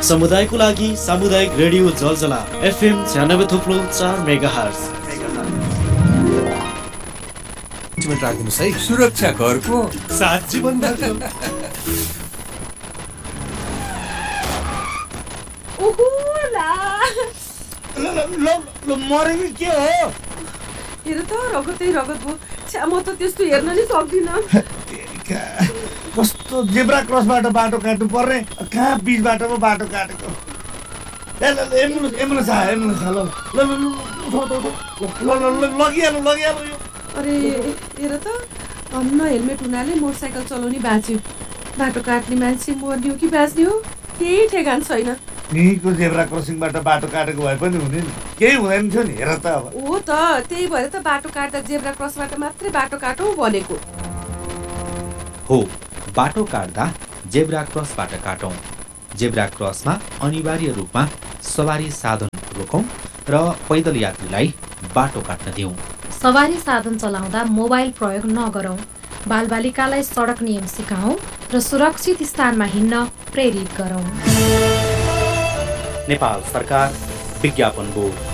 समुदायको लागि सामुदायिक रेडियो जलजला FM 96.4 मेगाहर्ज। राख्दिनुस् है, सुरक्षा घरको साथ जीवन भरको। मरे कि के हो? हेर त रगतै रगत भयो। छ्या म त त्यस्तो हेर्न नि सक्दिनँ। कस्तो जेब्रा क्रसबाट बाटो काट्नु पर्ने, कहाँ बिच बाटोमा बाटो काटेको। एम्बुलेन्स आयो लगिहाल्नु यो। अरे हेर त भन्न हेलमेट हुनाले मोटरसाइकल चलाउने बाँच्यो। बाटो काट्ने मान्छे मर्ने हो कि बाँच्ने हो केही ठेगान छैन। यहीँको जेब्रा क्रसिङबाट बाटो काटेको भए पनि हुने नि, केही हुँदैन थियो नि। हेर त अब हो त त्यही भएर त बाटो काट्दा जेब्रा क्रसबाट मात्रै बाटो काटौँ भनेको हो। बाटो काट्दा जेब्रा क्रसबाट काटौँ। जेब्रा क्रसमा अनिवार्य रूपमा सवारी साधन रोकौँ र पैदल यात्रीलाई बाटो काट्न दिउँ। सवारी साधन चलाउँदा मोबाइल प्रयोग नगरौँ। बालबालिकालाई सडक नियम सिकाउँ र सुरक्षित स्थानमा हिँड्न प्रेरित गरौँ। नेपाल सरकार विज्ञापन बोर्ड।